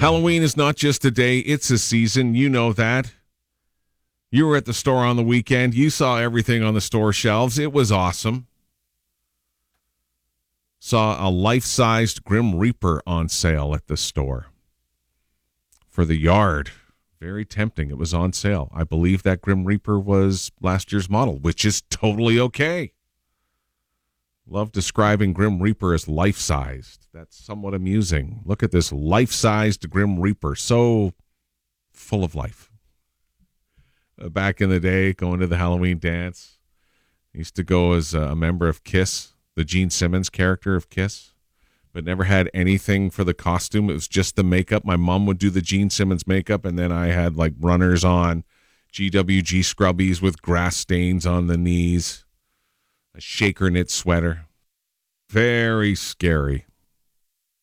Halloween is not just a day, it's a season. You know that. You were at the store on the weekend. You saw everything on the store shelves. It was awesome. Saw a life-sized Grim Reaper on sale at the store for the yard. Very tempting. It was on sale. I believe that Grim Reaper was last year's model, which is totally okay. Love describing Grim Reaper as life-sized. That's somewhat amusing. Look at this life-sized Grim Reaper. So full of life. Back in the day, going to the Halloween dance. I used to go as a member of Kiss, the Gene Simmons character of Kiss, but never had anything for the costume. It was just the makeup. My mom would do the Gene Simmons makeup, and then I had like runners on, GWG scrubbies with grass stains on the knees, a shaker knit sweater. Very scary.